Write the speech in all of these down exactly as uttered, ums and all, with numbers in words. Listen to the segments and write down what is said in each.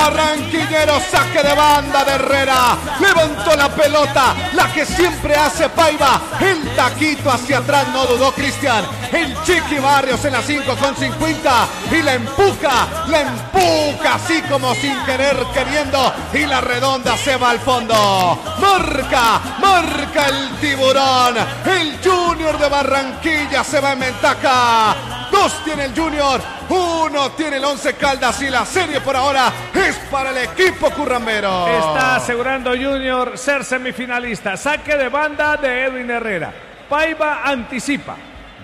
barranquillero, saque de banda de Herrera, levantó la pelota, la que siempre hace Paiva, el taquito hacia atrás, no dudó Cristian, el Chiqui Barrios en la cinco con cincuenta, y la empuja, la empuja así como sin querer queriendo, y la redonda se va al fondo, marca, marca el tiburón, el Junior de Barranquilla se va en ventaja, dos tiene el Junior, uno tiene el Once Caldas y la serie por ahora es para el equipo currambero. Está asegurando Junior ser semifinalista. Saque de banda de Edwin Herrera. Paiva anticipa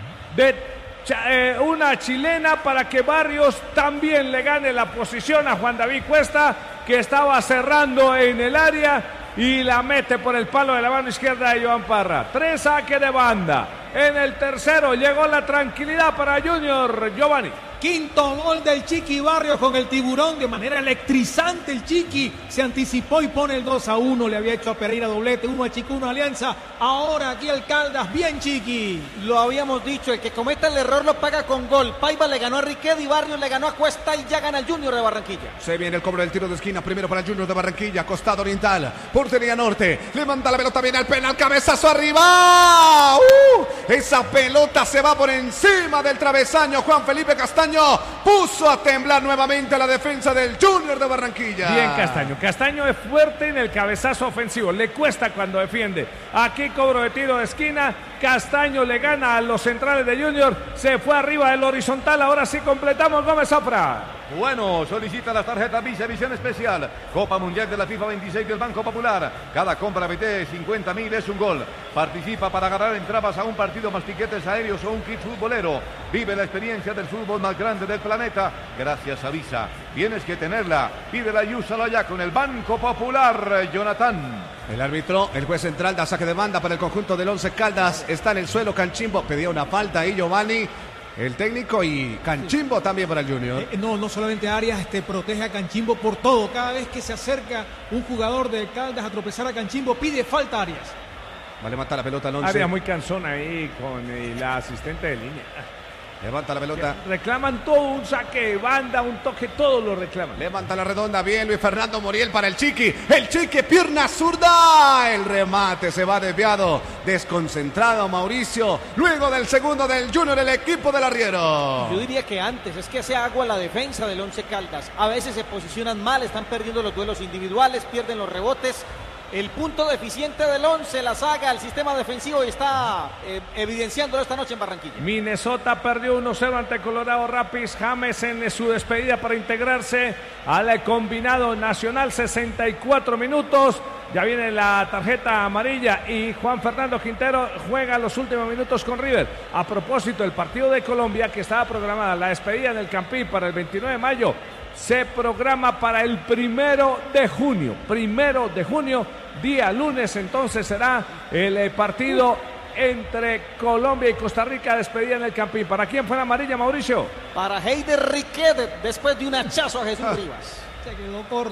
de eh, una chilena para que Barrios también le gane la posición a Juan David Cuesta, que estaba cerrando en el área y la mete por el palo de la mano izquierda de Joan Parra. Tres saques de banda. En el tercero llegó la tranquilidad para Junior. Giovanni. Quinto gol del Chiqui Barrios con el tiburón de manera electrizante. El Chiqui se anticipó y pone el dos a uno. Le había hecho a Pereira doblete, uno a Chico, uno a Alianza. Ahora aquí el Caldas, bien Chiqui. Lo habíamos dicho, el que cometa el error lo paga con gol. Paiva le ganó a Riquet y Barrios le ganó a Cuesta y ya gana el Junior de Barranquilla. Se viene el cobro del tiro de esquina, primero para el Junior de Barranquilla, costado oriental, portería norte, le manda la pelota, viene al penal, cabezazo arriba. ¡Uh! Esa pelota se va por encima del travesaño. Juan Felipe Castaño puso a temblar nuevamente la defensa del Junior de Barranquilla. Bien Castaño, Castaño es fuerte en el cabezazo ofensivo, le cuesta cuando defiende. Aquí cobro de tiro de esquina, Castaño le gana a los centrales de Junior, se fue arriba del horizontal, ahora sí completamos. Gómez Zafra. Bueno, solicita las tarjetas Visa Edición Especial, Copa Mundial de la FIFA veintiséis del Banco Popular. Cada compra de cincuenta mil es un gol. Participa para ganar entradas a un partido más tiquetes aéreos o un kit futbolero. Vive la experiencia del fútbol más grande del planeta gracias a Visa. Tienes que tenerla, pídela y úsala ya con el Banco Popular. Jonathan. El árbitro, el juez central, da saque de banda para el conjunto del Once Caldas. Está en el suelo Canchimbo, pedía una falta ahí Giovanni. El técnico y Canchimbo también para el Junior. Eh, no, no solamente Arias este, protege a Canchimbo por todo. Cada vez que se acerca un jugador de Caldas a tropezar a Canchimbo, pide falta a Arias. Va a levantar la pelota al once. Arias muy cansón ahí con eh, la asistente de línea. Levanta la pelota. Reclaman todo, un saque de banda, un toque, todo lo reclaman. Levanta la redonda, bien Luis Fernando Muriel para el Chiqui. El Chiqui, pierna zurda. El remate se va desviado. Desconcentrado Mauricio. Luego del segundo del Junior, el equipo del arriero. Yo diría que antes, es que hace agua la defensa del Once Caldas. A veces se posicionan mal, están perdiendo los duelos individuales, pierden los rebotes. El punto deficiente del once, la saga, el sistema defensivo está eh, evidenciándolo esta noche en Barranquilla. Minnesota perdió uno cero ante Colorado Rapids. James en su despedida para integrarse al combinado nacional, sesenta y cuatro minutos. Ya viene la tarjeta amarilla y Juan Fernando Quintero juega los últimos minutos con River. A propósito, el partido de Colombia, que estaba programada la despedida en el Campín para el veintinueve de mayo, se programa para el primero de junio. Primero de junio, día lunes, entonces será el partido entre Colombia y Costa Rica, despedida en el Campín. ¿Para quién fue la amarilla, Mauricio? Para Heider Riquet, después de un hachazo a Jesús Rivas. Se quedó corto.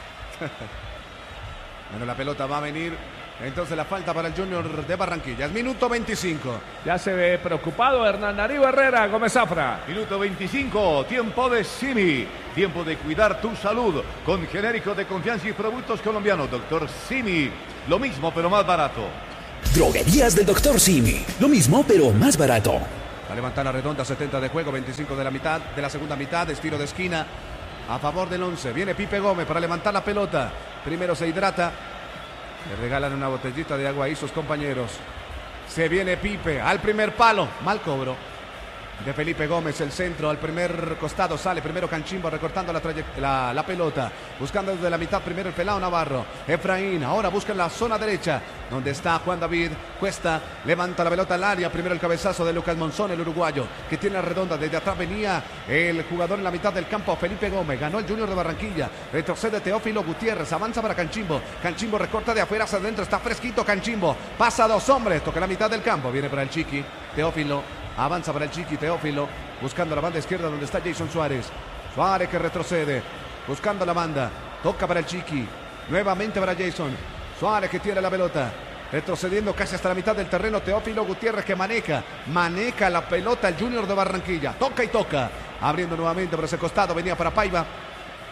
Bueno, la pelota va a venir. Entonces la falta para el Junior de Barranquilla. Es minuto veinticinco. Ya se ve preocupado Hernán Darío Herrera. Gómez Zafra. Minuto veinticinco. Tiempo de Simi. Tiempo de cuidar tu salud. Con genérico de confianza y productos colombianos. Doctor Simi. Lo mismo pero más barato. Droguerías del Doctor Simi. Lo mismo pero más barato. Va a levantar la redonda, setenta de juego, veinticinco de la mitad, de la segunda mitad. Estiro de esquina a favor del once. Viene Pipe Gómez para levantar la pelota. Primero se hidrata. Le regalan una botellita de agua ahí sus compañeros. Se viene Pipe al primer palo. Mal cobro de Felipe Gómez, el centro al primer costado, sale primero Canchimbo recortando la, la, la pelota, buscando desde la mitad primero el pelado Navarro, Efraín, ahora busca en la zona derecha, donde está Juan David Cuesta, levanta la pelota al área, primero el cabezazo de Lucas Monzón, el uruguayo, que tiene la redonda, desde atrás venía el jugador en la mitad del campo, Felipe Gómez, ganó el Junior de Barranquilla, retrocede Teófilo Gutiérrez, avanza para Canchimbo, Canchimbo recorta de afuera hacia adentro, está fresquito Canchimbo, pasa a dos hombres, toca la mitad del campo, viene para el Chiqui, Teófilo, avanza para el Chiqui, Teófilo, buscando la banda izquierda donde está Jason Suárez. Suárez que retrocede, buscando la banda, toca para el Chiqui, nuevamente para Jason. Suárez que tiene la pelota, retrocediendo casi hasta la mitad del terreno. Teófilo Gutiérrez que maneja, maneja la pelota el Junior de Barranquilla. Toca y toca, abriendo nuevamente por ese costado, venía para Paiva.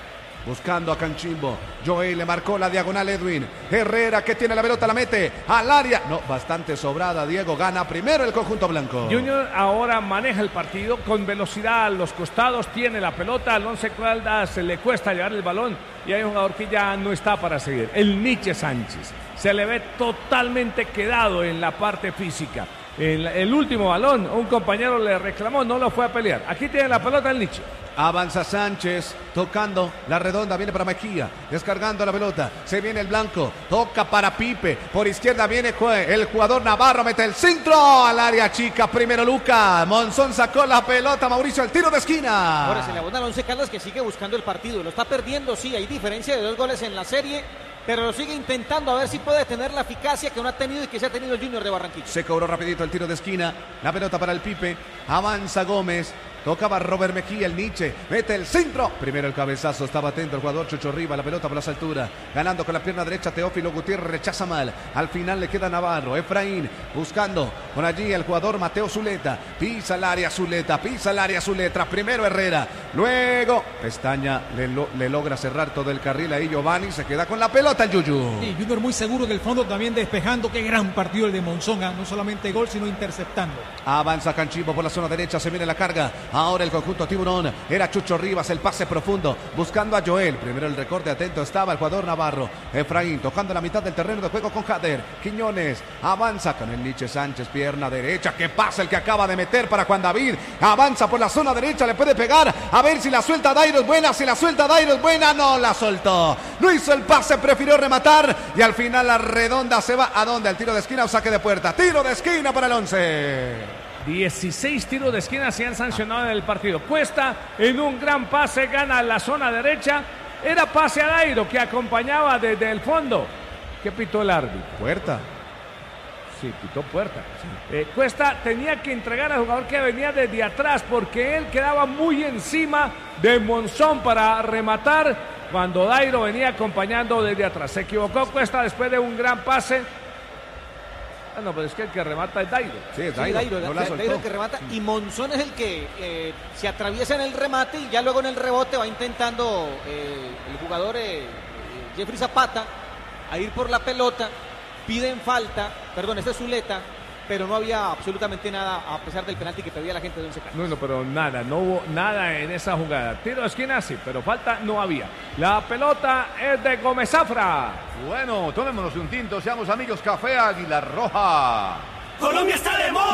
buscando a Canchimbo. Joel le marcó la diagonal Edwin. Herrera que tiene la pelota, la mete al área. No, bastante sobrada. Diego gana primero el conjunto blanco. Junior ahora maneja el partido con velocidad a los costados, tiene la pelota. Al Once Caldas se le cuesta llevar el balón y hay un jugador que ya no está para seguir. El Nietzsche Sánchez. Se le ve totalmente quedado en la parte física. El, el último balón, un compañero le reclamó, no lo fue a pelear. Aquí tiene la pelota el Nietzsche. Avanza Sánchez, tocando la redonda, viene para Mejía, descargando la pelota, se viene el blanco, toca para Pipe, por izquierda viene el jugador Navarro, mete el centro al área chica, primero Luca, Monzón sacó la pelota, Mauricio, el tiro de esquina. Ahora se le abona al Once Caldas que sigue buscando el partido, lo está perdiendo, sí, hay diferencia de dos goles en la serie, pero lo sigue intentando a ver si puede tener la eficacia que no ha tenido y que se ha tenido el Junior de Barranquilla. Se cobró rapidito el tiro de esquina, la pelota para el Pipe, avanza Gómez, tocaba Robert Mejía, el Nietzsche, mete el centro. Primero el cabezazo, estaba atento el jugador Chucho Riva, la pelota por las alturas, ganando con la pierna derecha Teófilo Gutiérrez, rechaza mal. Al final le queda Navarro, Efraín, buscando por allí el jugador Mateo Zuleta, pisa el área Zuleta, pisa el área Zuleta, primero Herrera, luego Pestaña le, lo, le logra cerrar todo el carril, ahí Giovanni se queda con la pelota el Yuyu. Y Junior muy seguro en el fondo también despejando, qué gran partido el de Monzón, ¿eh? No solamente gol sino interceptando. Avanza Canchimbo por la zona derecha, se viene la carga. Ahora el conjunto Tiburón, era Chucho Rivas, el pase profundo, buscando a Joel. Primero el recorte, atento estaba el jugador Navarro. Efraín tocando la mitad del terreno de juego con Jader. Quiñones avanza con el Nietzsche Sánchez, pierna derecha. Que pasa el que acaba de meter para Juan David. Avanza por la zona derecha, le puede pegar. A ver si la suelta Dairo es buena, si la suelta Dairo es buena. No la soltó. No hizo el pase, prefirió rematar. Y al final la redonda se va. ¿A dónde? Al tiro de esquina o saque de puerta. Tiro de esquina para el once. dieciséis tiros de esquina se han sancionado en el partido. Cuesta en un gran pase, gana la zona derecha. Era pase a Dairo que acompañaba desde el fondo. ¿Qué pitó el árbitro? Puerta. Sí, pitó puerta. Sí. Eh, Cuesta tenía que entregar al jugador que venía desde atrás porque él quedaba muy encima de Monzón para rematar cuando Dairo venía acompañando desde atrás. Se equivocó Cuesta después de un gran pase. Ah, no, pero es que el que remata es Dairo. Sí, es Dairo. Sí, Dairo, no Dairo, Dairo el que remata. Y Monzón es el que eh, se atraviesa en el remate y ya luego en el rebote va intentando eh, el jugador eh, Jeffrey Zapata a ir por la pelota. Piden falta, perdón, este es Zuleta, pero no había absolutamente nada a pesar del penalti que pedía la gente de Once Caldas. No, no, pero nada, no hubo nada en esa jugada. Tiro de esquina sí, pero falta no había. La pelota es de Gómez Zafra. Bueno, tomémonos un tinto, seamos amigos. Café Águila Roja. Colombia está de moda.